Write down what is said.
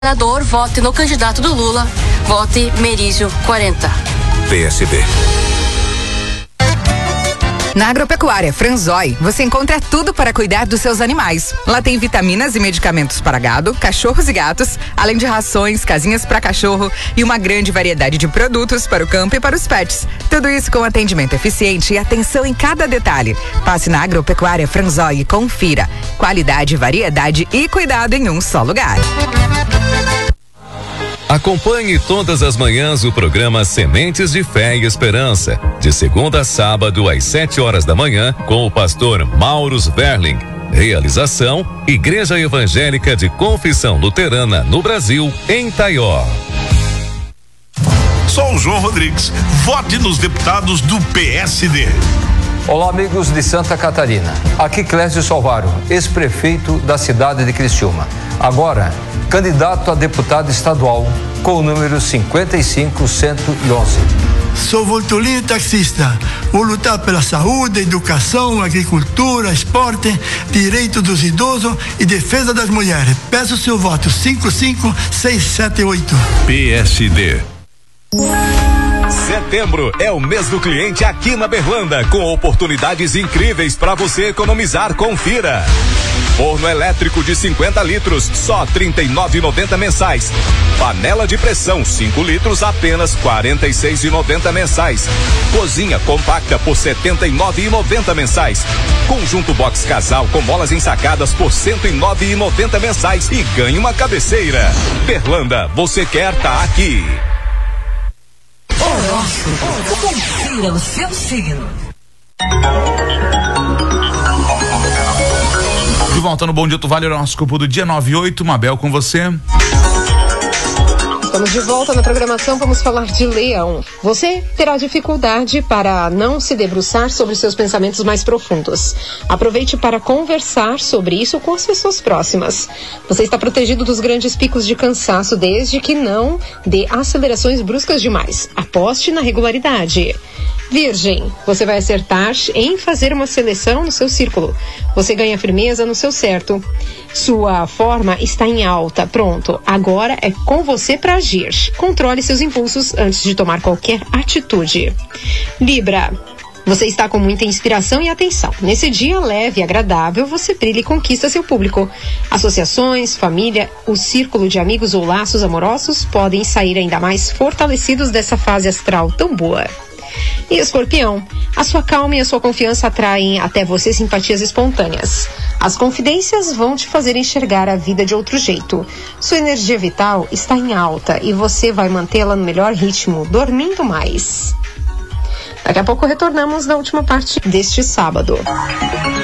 Senador, vote no candidato do Lula. Vote Merizio 40. PSB. Na Agropecuária Franzói, você encontra tudo para cuidar dos seus animais. Lá tem vitaminas e medicamentos para gado, cachorros e gatos, além de rações, casinhas para cachorro e uma grande variedade de produtos para o campo e para os pets. Tudo isso com atendimento eficiente e atenção em cada detalhe. Passe na Agropecuária Franzói e confira. Qualidade, variedade e cuidado em um só lugar. Acompanhe todas as manhãs o programa Sementes de Fé e Esperança, de segunda a sábado às 7 horas da manhã, com o pastor Maurus Verling. Realização: Igreja Evangélica de Confissão Luterana no Brasil, em Taió. Sou o João Rodrigues. Vote nos deputados do PSD. Olá, amigos de Santa Catarina. Aqui Clésio Salvaro, ex-prefeito da cidade de Criciúma. Agora, candidato a deputado estadual com o número 55111. Sou Voltolino taxista. Vou lutar pela saúde, educação, agricultura, esporte, direito dos idosos e defesa das mulheres. Peço seu voto 55678. PSD. Setembro é o mês do cliente aqui na Berlanda, com oportunidades incríveis para você economizar. Confira. Forno elétrico de 50 litros, só R$ 39,90 mensais. Panela de pressão 5 litros, apenas R$ 46,90 mensais. Cozinha compacta por R$ 79,90 mensais. Conjunto box casal com molas ensacadas por R$ 109,90 mensais e ganhe uma cabeceira. Berlanda, você quer tá aqui. Horóscopo, confira o seu signo. De volta no Bom Dia, Vale, horóscopo do dia 9/8, Mabel, com você. Estamos de volta na programação, vamos falar de Leão. Você terá dificuldade para não se debruçar sobre seus pensamentos mais profundos. Aproveite para conversar sobre isso com as pessoas próximas. Você está protegido dos grandes picos de cansaço, desde que não dê acelerações bruscas demais. Aposte na regularidade. Virgem, você vai acertar em fazer uma seleção no seu círculo. Você ganha firmeza no seu certo. Sua forma está em alta. Pronto, agora é com você para agir. Controle seus impulsos antes de tomar qualquer atitude. Libra, você está com muita inspiração e atenção. Nesse dia leve e agradável, você brilha e conquista seu público. Associações, família, o círculo de amigos ou laços amorosos podem sair ainda mais fortalecidos dessa fase astral tão boa. E Escorpião, a sua calma e a sua confiança atraem até você simpatias espontâneas. As confidências vão te fazer enxergar a vida de outro jeito. Sua energia vital está em alta e você vai mantê-la no melhor ritmo, dormindo mais. Daqui a pouco retornamos na última parte deste sábado.